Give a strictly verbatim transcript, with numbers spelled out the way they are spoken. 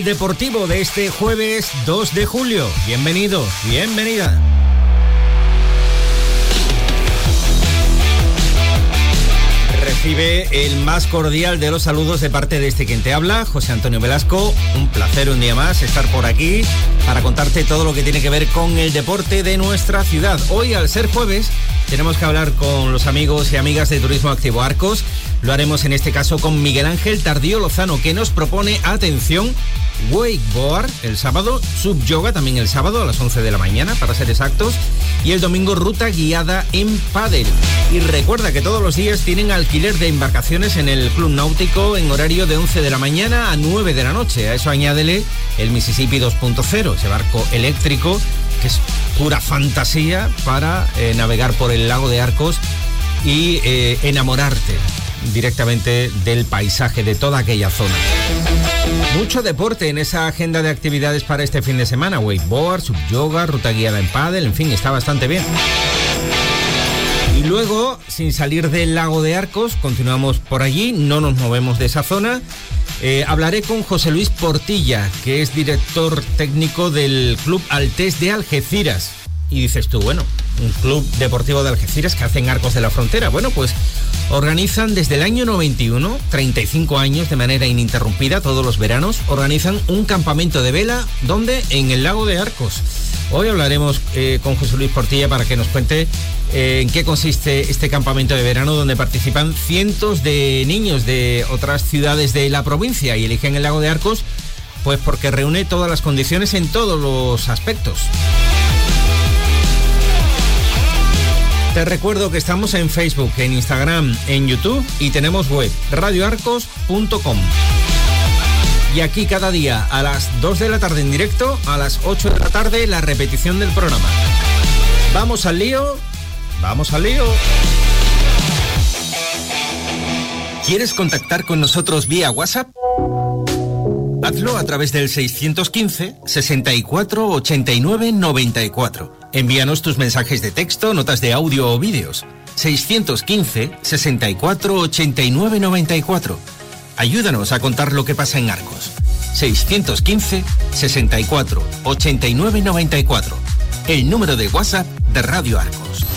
Deportivo de este jueves dos de julio. Bienvenido, bienvenida. Recibe el más cordial de los saludos de parte de este quien te habla, José Antonio Velasco. Un placer un día más estar por aquí para contarte todo lo que tiene que ver con el deporte de nuestra ciudad. Hoy, al ser jueves, tenemos que hablar con los amigos y amigas de Turismo Activo Arcos. Lo haremos en este caso con Miguel Ángel Tardío Lozano, que nos propone, atención, wakeboard el sábado, sub-yoga también el sábado a las once de la mañana, para ser exactos, y el domingo ruta guiada en pádel. Y recuerda que todos los días tienen alquiler de embarcaciones en el Club Náutico en horario de once de la mañana a nueve de la noche. A eso añádele el Mississippi dos punto cero, ese barco eléctrico que es pura fantasía para eh, navegar por el lago de Arcos y eh, enamorarte directamente del paisaje de toda aquella zona. Mucho deporte en esa agenda de actividades para este fin de semana: wakeboard, sub-yoga, ruta guiada en pádel, en fin, está bastante bien. Y luego, sin salir del lago de Arcos, continuamos por allí, no nos movemos de esa zona. Eh, hablaré con José Luis Portilla, que es director técnico del Club Altés de Algeciras. Y dices tú, bueno, un club deportivo de Algeciras que hacen Arcos de la Frontera. Bueno, pues organizan desde el año noventa y uno, treinta y cinco años de manera ininterrumpida, todos los veranos, organizan un campamento de vela, ¿dónde? En el lago de Arcos. Hoy hablaremos eh, con José Luis Portilla para que nos cuente eh, en qué consiste este campamento de verano, donde participan cientos de niños de otras ciudades de la provincia y eligen el lago de Arcos, pues porque reúne todas las condiciones en todos los aspectos. Te recuerdo que estamos en Facebook, en Instagram, en YouTube y tenemos web, radio arcos punto com. Y aquí cada día a las dos de la tarde en directo, a las ocho de la tarde la repetición del programa. Vamos al lío, vamos al lío. ¿Quieres contactar con nosotros vía WhatsApp? Hazlo a través del seiscientos quince, sesenta y cuatro, ochenta y nueve, noventa y cuatro. Envíanos tus mensajes de texto, notas de audio o vídeos. seiscientos quince, sesenta y cuatro, ochenta y nueve, noventa y cuatro. Ayúdanos a contar lo que pasa en Arcos. seiscientos quince, sesenta y cuatro, ochenta y nueve, noventa y cuatro. El número de WhatsApp de Radio Arcos.